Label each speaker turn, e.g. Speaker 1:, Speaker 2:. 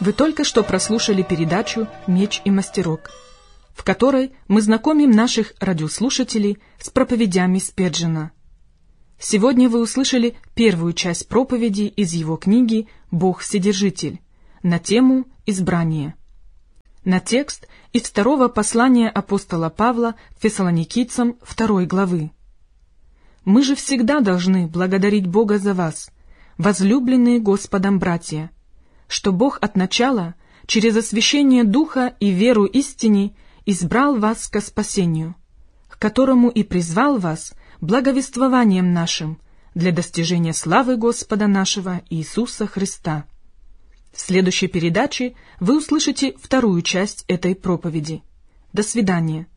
Speaker 1: Вы только что прослушали передачу «Меч и мастерок», в которой мы знакомим наших радиослушателей с проповедями Спеджена. Сегодня вы услышали первую часть проповеди из его книги «Бог Вседержитель» на тему «Избрание», на текст из второго послания апостола Павла Фессалоникийцам 2 главы. «Мы же всегда должны благодарить Бога за вас, возлюбленные Господом братья, что Бог от начала, через освящение Духа и веру истине, избрал вас ко спасению, к которому и призвал вас благовествованием нашим для достижения славы Господа нашего Иисуса Христа». В следующей передаче вы услышите вторую часть этой проповеди. До свидания.